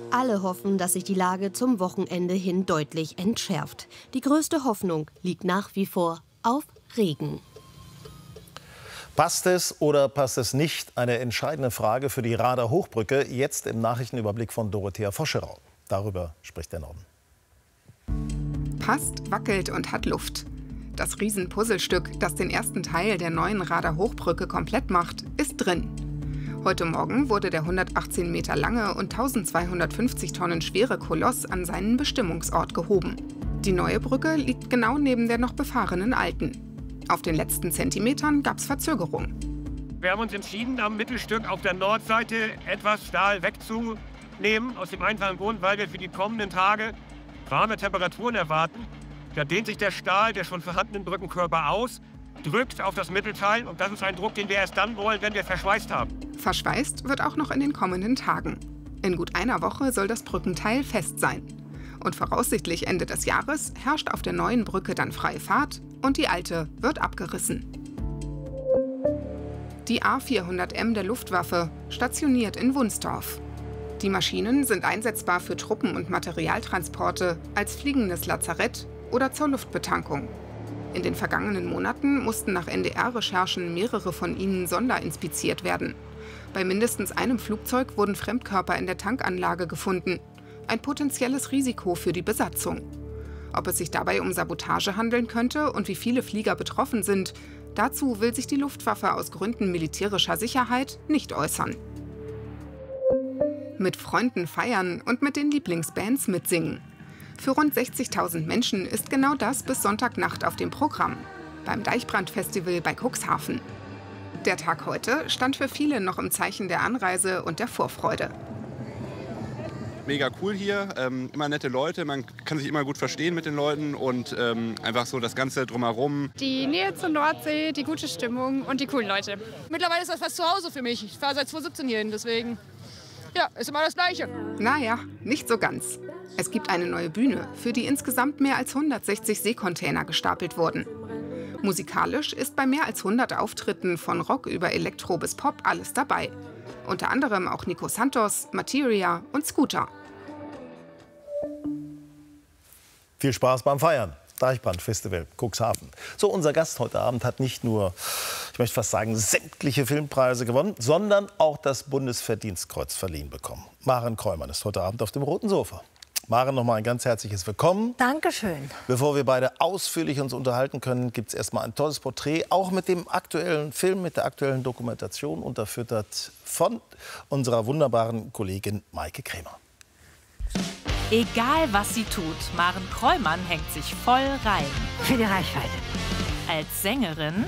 Alle hoffen, dass sich die Lage zum Wochenende hin deutlich entschärft. Die größte Hoffnung liegt nach wie vor auf Regen. Passt es oder passt es nicht? Eine entscheidende Frage für die Rader Hochbrücke. Jetzt im Nachrichtenüberblick von Dorothea Foscherau. Darüber spricht der Norden. Passt, wackelt und hat Luft. Das Riesenpuzzlestück, das den ersten Teil der neuen Rader Hochbrücke komplett macht, ist drin. Heute Morgen wurde der 118 Meter lange und 1250 Tonnen schwere Koloss an seinen Bestimmungsort gehoben. Die neue Brücke liegt genau neben der noch befahrenen alten. Auf den letzten Zentimetern gab es Verzögerung. Wir haben uns entschieden, am Mittelstück auf der Nordseite etwas Stahl wegzunehmen, aus dem einfachen Grund, weil wir für die kommenden Tage warme Temperaturen erwarten. Da dehnt sich der Stahl der schon vorhandenen Brückenkörper aus, drückt auf das Mittelteil und das ist ein Druck, den wir erst dann wollen, wenn wir verschweißt haben. Verschweißt wird auch noch in den kommenden Tagen. In gut einer Woche soll das Brückenteil fest sein. Und voraussichtlich Ende des Jahres herrscht auf der neuen Brücke dann freie Fahrt und die alte wird abgerissen. Die A400M der Luftwaffe stationiert in Wunsdorf. Die Maschinen sind einsetzbar für Truppen- und Materialtransporte, als fliegendes Lazarett oder zur Luftbetankung. In den vergangenen Monaten mussten nach NDR-Recherchen mehrere von ihnen sonderinspiziert werden. Bei mindestens einem Flugzeug wurden Fremdkörper in der Tankanlage gefunden. Ein potenzielles Risiko für die Besatzung. Ob es sich dabei um Sabotage handeln könnte und wie viele Flieger betroffen sind, dazu will sich die Luftwaffe aus Gründen militärischer Sicherheit nicht äußern. Mit Freunden feiern und mit den Lieblingsbands mitsingen. Für rund 60.000 Menschen ist genau das bis Sonntagnacht auf dem Programm, beim Deichbrand-Festival bei Cuxhaven. Der Tag heute stand für viele noch im Zeichen der Anreise und der Vorfreude. Mega cool hier, immer nette Leute, man kann sich immer gut verstehen mit den Leuten und einfach so das Ganze drumherum. Die Nähe zur Nordsee, die gute Stimmung und die coolen Leute. Mittlerweile ist das fast zu Hause für mich. Ich fahre seit 2017 hierhin, deswegen ja, ist immer das Gleiche. Naja, nicht so ganz. Es gibt eine neue Bühne, für die insgesamt mehr als 160 Seekontainer gestapelt wurden. Musikalisch ist bei mehr als 100 Auftritten von Rock über Elektro bis Pop alles dabei. Unter anderem auch Nico Santos, Materia und Scooter. Viel Spaß beim Feiern. Deichbrand-Festival, Cuxhaven. So, unser Gast heute Abend hat nicht nur, ich möchte fast sagen, sämtliche Filmpreise gewonnen, sondern auch das Bundesverdienstkreuz verliehen bekommen. Maren Kräumann ist heute Abend auf dem roten Sofa. Maren, noch mal ein ganz herzliches Willkommen. Dankeschön. Bevor wir beide ausführlich uns unterhalten können, gibt es erstmal ein tolles Porträt, auch mit dem aktuellen Film, mit der aktuellen Dokumentation, unterfüttert von unserer wunderbaren Kollegin Maike Krämer. Egal was sie tut, Maren Kräumann hängt sich voll rein. Für die Reichweite. Als Sängerin,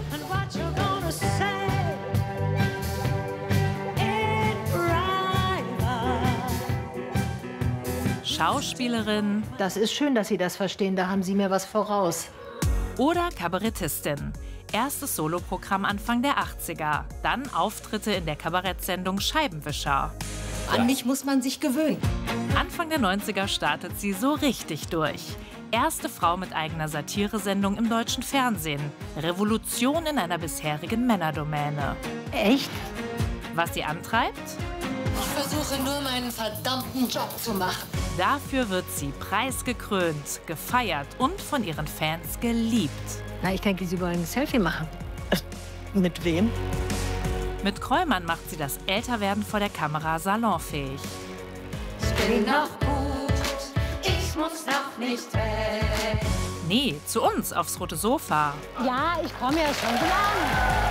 Schauspielerin. Das ist schön, dass Sie das verstehen. Da haben Sie mir was voraus. Oder Kabarettistin. Erstes Soloprogramm Anfang der 80er. Dann Auftritte in der Kabarettsendung Scheibenwischer. An mich muss man sich gewöhnen. Anfang der 90er startet sie so richtig durch. Erste Frau mit eigener Satiresendung im deutschen Fernsehen. Revolution in einer bisherigen Männerdomäne. Echt? Was sie antreibt? Ich versuche nur, meinen verdammten Job zu machen. Dafür wird sie preisgekrönt, gefeiert und von ihren Fans geliebt. Na, ich denke, Sie wollen ein Selfie machen. Mit wem? Mit Kräumann macht sie das Älterwerden vor der Kamera salonfähig. Ich bin noch gut, ich muss noch nicht weg. Nee, zu uns aufs rote Sofa. Ja, ich komme ja schon lang.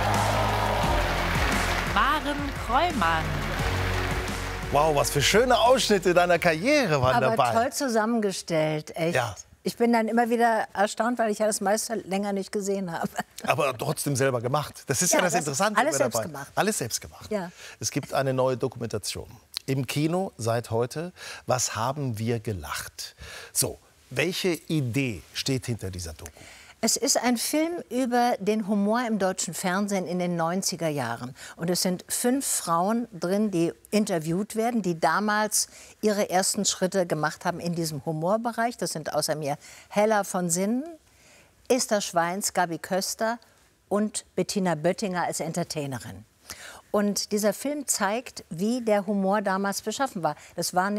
Maren Kräumann. Wow, was für schöne Ausschnitte deiner Karriere waren dabei. Aber toll zusammengestellt, echt. Ja. Ich bin dann immer wieder erstaunt, weil ich ja das meiste länger nicht gesehen habe. Aber trotzdem selber gemacht. Das ist ja das Interessante. Alles dabei. selbst gemacht. Alles selbst gemacht. Ja. Es gibt eine neue Dokumentation. Im Kino seit heute. Was haben wir gelacht? So, welche Idee steht hinter dieser Doku? Es ist ein Film über den Humor im deutschen Fernsehen in den 90er Jahren. Und es sind 5 Frauen drin, die interviewt werden, die damals ihre ersten Schritte gemacht haben in diesem Humorbereich. Das sind außer mir Hella von Sinnen, Esther Schweins, Gabi Köster und Bettina Böttinger als Entertainerin. Und dieser Film zeigt, wie der Humor damals beschaffen war. Das war